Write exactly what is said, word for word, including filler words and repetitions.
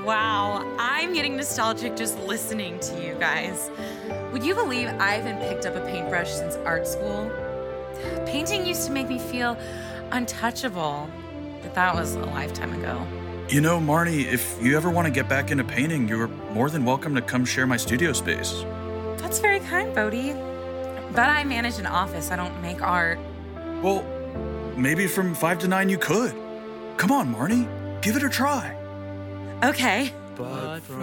Wow, I'm getting nostalgic just listening to you guys. Would you believe I haven't picked up a paintbrush since art school? Painting used to make me feel untouchable, but that was a lifetime ago. You know, Marnie, if you ever want to get back into painting, you're more than welcome to come share my studio space. That's very kind, Bodhi. But I manage an office, I don't make art. Well, maybe from five to nine you could. Come on, Marnie, give it a try. Okay. But from